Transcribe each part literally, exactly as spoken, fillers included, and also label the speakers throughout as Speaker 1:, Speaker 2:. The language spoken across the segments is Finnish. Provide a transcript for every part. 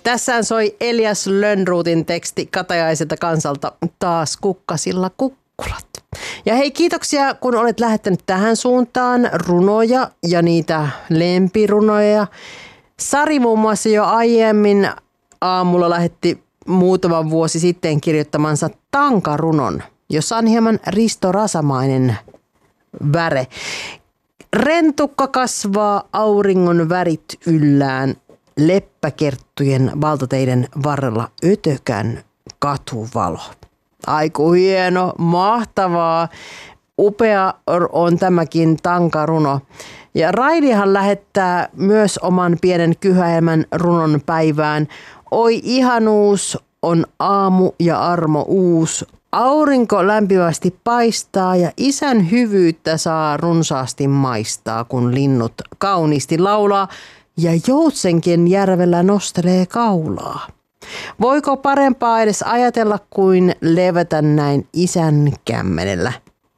Speaker 1: Tässä soi Elias Lönnrotin teksti Katajaiselta kansalta Taas kukkasilla kukkulat. Ja hei, kiitoksia kun olet lähettänyt tähän suuntaan runoja ja niitä lempirunoja. Sari muun muassa jo aiemmin aamulla lähetti muutama vuosi sitten kirjoittamansa tankarunon, jossa on hieman Risto Rasamainen väre. Rentukka kasvaa, auringon värit yllään, leppäkerttujen valtateiden varrella ötökän katuvalo. Aiku hieno, mahtavaa, upea on tämäkin tankaruno. Ja Raidihan lähettää myös oman pienen kyhäelmän runon päivään. Oi ihanuus on aamu ja armo uus. Aurinko lämpimästi paistaa ja isän hyvyyttä saa runsaasti maistaa, kun linnut kauniisti laulaa ja joutsenkin järvellä nostelee kaulaa. Voiko parempaa edes ajatella kuin levätä näin isän kämmenellä?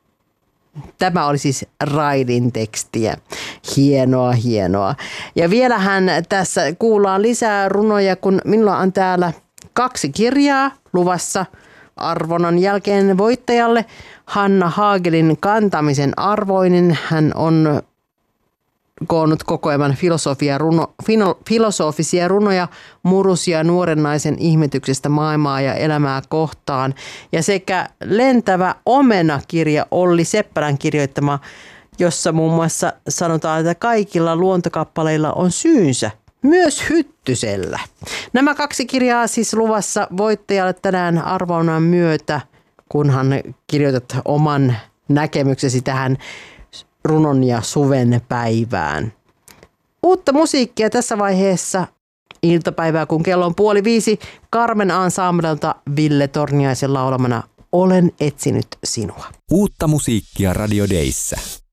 Speaker 1: Tämä oli siis Raidin tekstiä. Hienoa, hienoa. Ja vielähän tässä kuullaan lisää runoja, kun minulla on täällä kaksi kirjaa luvassa arvonnan jälkeen voittajalle. Hanna Haagelin Kantamisen arvoinen. Hän on koonnut kokoelman filosofia runo, fino, filosofisia runoja murusia nuoren naisen ihmetyksestä maailmaa ja elämää kohtaan. Ja sekä Lentävä omena-kirja Olli Seppälän kirjoittama, jossa muun muassa sanotaan, että kaikilla luontokappaleilla on syynsä, myös Hyttysellä. Nämä kaksi kirjaa siis luvassa voittajalle tänään arvonnan myötä, kunhan kirjoitat oman näkemyksesi tähän runon ja suven päivään. Uutta musiikkia tässä vaiheessa iltapäivää, kun kello on puoli viisi. Carmen Ensemblelta Ville Torniaisen laulamana Olen etsinyt sinua.
Speaker 2: Uutta musiikkia Radio Dayssä.